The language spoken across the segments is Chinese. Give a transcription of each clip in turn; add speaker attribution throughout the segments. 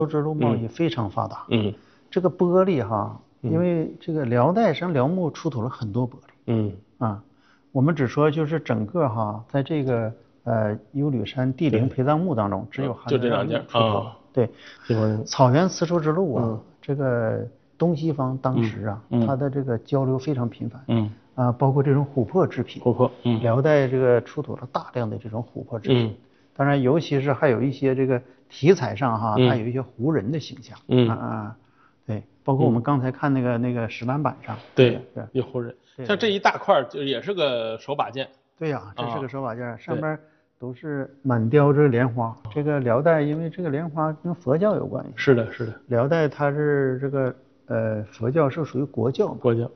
Speaker 1: 丝绸之路贸易非常发达。这个玻璃哈，因为这个辽代上辽墓出土了很多玻璃。我们只说就是整个哈，在这个优吕山帝陵陪葬墓当中，只有韩德让墓出土了。对，草原丝绸之路啊，这个东西方当时啊，它的这个交流非常频繁。包括这种琥珀制品。辽代这个出土了大量的这种琥珀制品。当然，尤其是还有一些这个题材上哈，它有一些胡人的形象。对，包括我们刚才看那个石板板上。
Speaker 2: 对，有胡人。像这一大块就也是个手把件。
Speaker 1: 对呀，这是个手把件，上面都是满雕着莲花。这个辽代因为这个莲花跟佛教有关系。
Speaker 2: 是的，是的。
Speaker 1: 辽代它是这个佛教是属于国教。
Speaker 2: 国教。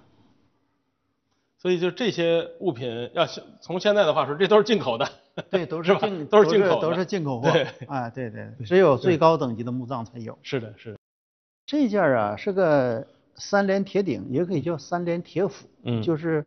Speaker 2: 所以就这些物品，要从现在的话说，这都是进口的。
Speaker 1: 对，都是进口货。对，只有最高等级的墓葬才有。
Speaker 2: 是的，是的。
Speaker 1: 这件啊是个3连铁鼎，也可以叫3连铁釜。就是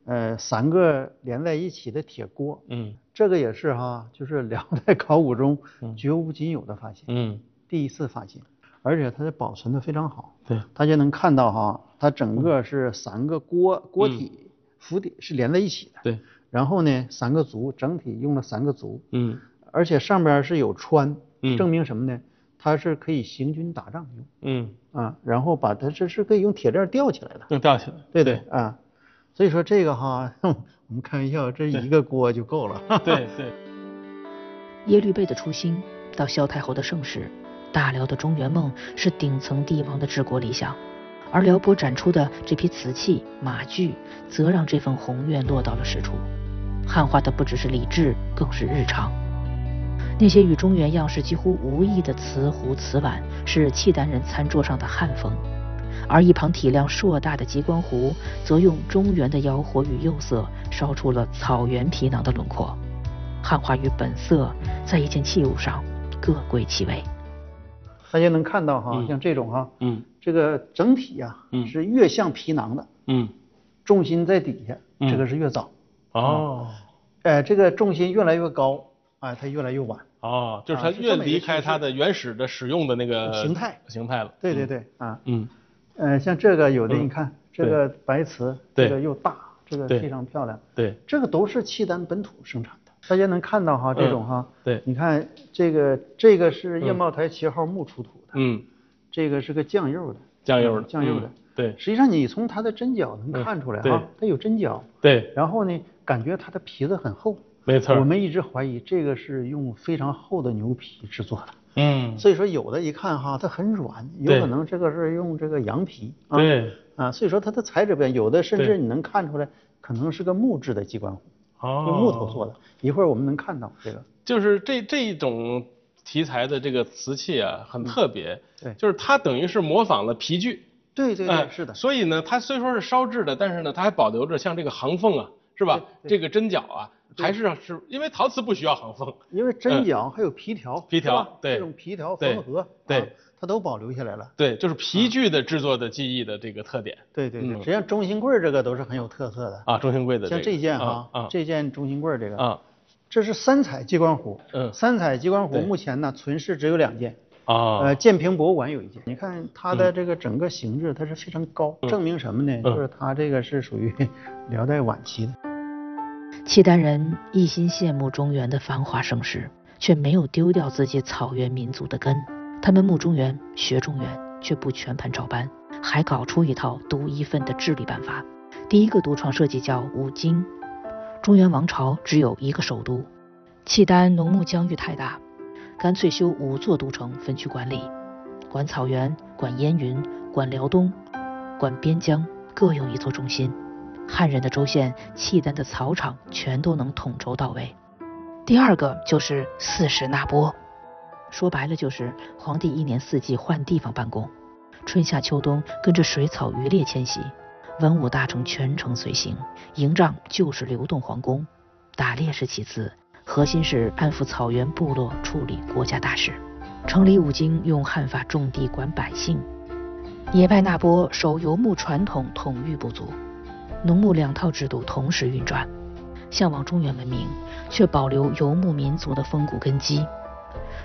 Speaker 1: 3个连在一起的铁锅。这个也是哈，就是辽代考古中绝无仅有的发现。第一次发现，而且它的保存的非常好。
Speaker 2: 对，
Speaker 1: 大家能看到哈，它整个是3个锅体。釜底是连在一起的。
Speaker 2: 对，
Speaker 1: 然后呢，3个足，整体用了3个足。而且上边是有穿，证明什么呢？它是可以行军打仗用。然后把它这是可以用铁链吊起来的。
Speaker 2: 用吊起
Speaker 1: 对
Speaker 2: 来。
Speaker 1: 所以说这个哈，我们开玩笑，这一个锅就够了。
Speaker 2: 对。
Speaker 3: 耶律倍的初心到萧太后的盛世，大辽的中原梦是顶层帝王的治国理想。而辽博展出的这批瓷器、马具，则让这份宏愿落到了实处。汉化的不只是礼制，更是日常。那些与中原样式几乎无异的瓷壶、瓷碗，是契丹人餐桌上的汉风；而一旁体量硕大的鸡冠壶，则用中原的妖火与釉色，烧出了草原皮囊的轮廓。汉化与本色，在一件器物上各归其位。
Speaker 1: 大家能看到哈，像这种哈，这个整体呀，是越像皮囊的，重心在底下，这个是越早。这个重心越来越高，它越来越晚。
Speaker 2: 就是它越离开它的原始的使用的那个形态了。
Speaker 1: 对，像这个有的你看，这个白瓷，这个又大，这个非常漂亮。
Speaker 2: 对，
Speaker 1: 这个都是契丹本土生产的。大家能看到哈，这种哈，你看这个是叶茂台7号墓出土的。这个是个酱釉的。对，实际上你从它的针脚能看出来哈，它有针脚。
Speaker 2: 对，
Speaker 1: 然后呢，感觉它的皮子很厚。
Speaker 2: 没错。
Speaker 1: 我们一直怀疑这个是用非常厚的牛皮制作的。所以说有的一看哈，它很软，有可能这个是用这个羊皮。
Speaker 2: 对。
Speaker 1: 所以说它的材质不一样，有的甚至你能看出来可能是个木质的鸡冠壶。用木头做的。一会儿我们能看到这个。
Speaker 2: 就是这一种题材的这个瓷器啊，很特别。对。就是它等于是模仿了皮具。
Speaker 1: 对，是的。
Speaker 2: 所以呢，它虽说是烧制的，但是呢，它还保留着像这个行缝啊，是吧？这个针脚啊，还是因为陶瓷不需要行缝，
Speaker 1: 因为针脚还有皮条，
Speaker 2: 对，
Speaker 1: 这种皮条缝合，
Speaker 2: 对，
Speaker 1: 它都保留下来了。
Speaker 2: 对，就是皮具的制作的技艺的这个特点。
Speaker 1: 对，实际上中心柜这个都是很有特色的。
Speaker 2: 中心柜的
Speaker 1: 像这件这件中心柜这个这是3彩鸡冠壶。3彩鸡冠壶目前呢存世只有2件。建平博物馆有一件。你看它的这个整个形制，它是非常高，证明什么呢？就是它这个是属于辽代晚期的。
Speaker 3: 契丹人一心羡慕中原的繁华盛世，却没有丢掉自己草原民族的根。他们慕中原、学中原，却不全盘照搬，还搞出一套独一份的治理办法。第一个独创设计叫五京。中原王朝只有一个首都，契丹农牧疆域太大，干脆修5座都城分区管理，管草原、管燕云、管辽东、管边疆，各有一座中心。汉人的州县、契丹的草场全都能统筹到位。第二个就是4时纳波，说白了就是皇帝1年4季换地方办公，春夏秋冬跟着水草渔猎迁徙，文武大臣全程随行，营帐就是流动皇宫，打猎是其次，核心是安抚草原部落，处理国家大事。城里五经用汉法种地管百姓，野外纳波守游牧传统统御部族，农牧2套制度同时运转，向往中原文明，却保留游牧民族的风骨根基。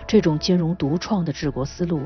Speaker 3: 这种兼容独创的治国思路